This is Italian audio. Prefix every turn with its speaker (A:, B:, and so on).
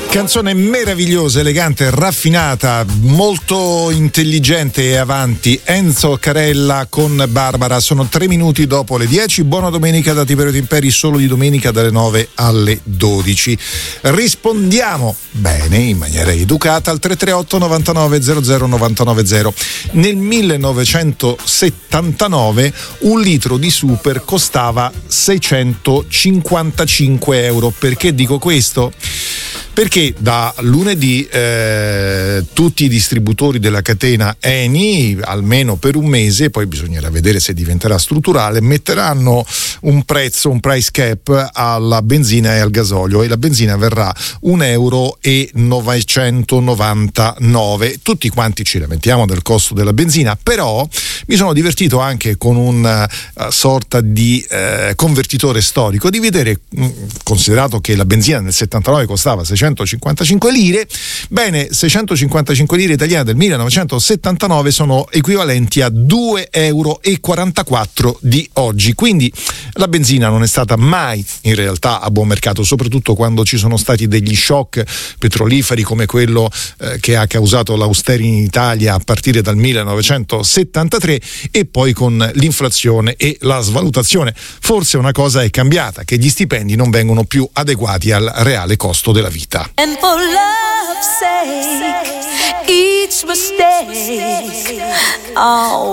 A: Canzone meravigliosa, elegante, raffinata, molto intelligente e avanti. Enzo Carella con Barbara. Sono 3 minuti dopo le 10. Buona domenica da Tiberio Timperi, solo di domenica dalle 9 alle 12. Rispondiamo bene, in maniera educata, al 338 99 00 990. Nel 1979 un litro di super costava 655 euro. Perché dico questo? Perché da lunedì tutti i distributori della catena Eni, almeno per un mese, poi bisognerà vedere se diventerà strutturale, metteranno un prezzo, un price cap alla benzina e al gasolio, e la benzina verrà €1,999. Tutti quanti ci lamentiamo del costo della benzina, però mi sono divertito anche con una sorta di convertitore storico di vedere, considerato che la benzina nel 79 costava 655 lire, bene, 655 lire italiane del 1979 sono equivalenti a €2,44 di oggi. Quindi la benzina non è stata mai in realtà a buon mercato, soprattutto quando ci sono stati degli shock petroliferi come quello che ha causato l'austerity in Italia a partire dal 1973, e poi con l'inflazione e la svalutazione. Forse una cosa è cambiata, che gli stipendi non vengono più adeguati al reale costo della vita.
B: And for love's sake, each mistake, oh.